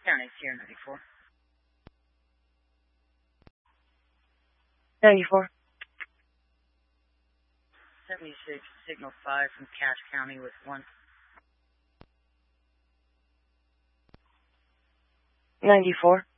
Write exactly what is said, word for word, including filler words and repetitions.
County Sierra ninety-four. ninety-four. seventy-six, signal five from Cache County with one. ninety-four.